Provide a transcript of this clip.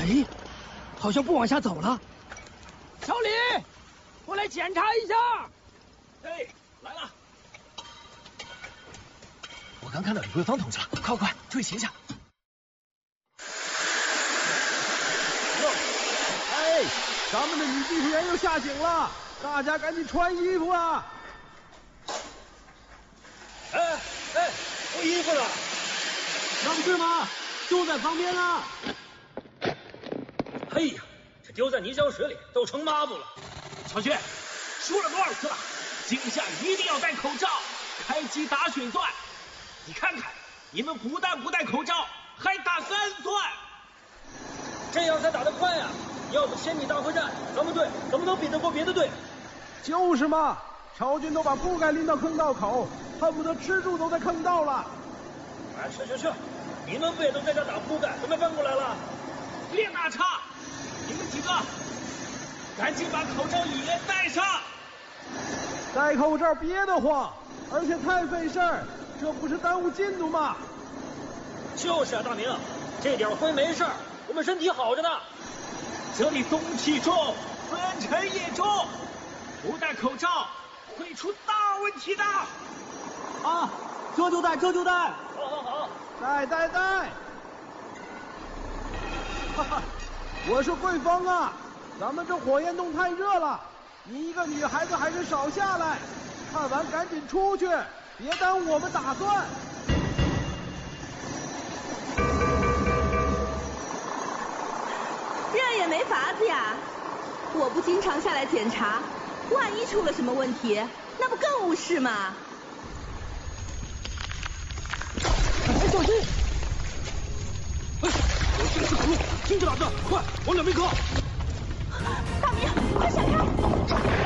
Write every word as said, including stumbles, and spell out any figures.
哎，好像不往下走了。小李，过来检查一下。 哎，来了。 我刚看到李桂芳同志了，快快退行下。 哎，咱们的女技术员又下井了，大家赶紧穿衣服啊！ 哎哎，脱衣服了， 那不是吗？就在旁边啊！ 哎呀，这丢在泥浆水里都成抹布了。 小薛，说了多少次了，井下一定要戴口罩，开机打水钻。你看看，你们不但不戴口罩，还打三钻。 这样才打得快呀！要不千米大会战，咱们队怎么能比得过别的队？ 就是嘛，朝军都把铺盖拎到坑道口，恨不得吃住都在坑道了。 哎，去去去！你们不也都在这打铺盖，怎么翻过来了？ 别打岔！你们几个，赶紧把口罩也戴上。 戴口罩憋得慌，而且太费事儿，这不是耽误进度吗？ 就是啊，大明，这点灰没事儿，我们身体好着呢。 这里东气重，粉尘也重，不戴口罩会出大问题的。 啊，这就戴，这就戴。 好好好， 戴戴戴！哈哈，我说桂芳啊，咱们这火焰洞太热了，你一个女孩子还是少下来，看完赶紧出去，别耽误我们打算。 这也没法子呀，我不经常下来检查，万一出了什么问题，那不更误事吗？ 哎，小心！哎，我这是个路，听着老子，快往两边靠！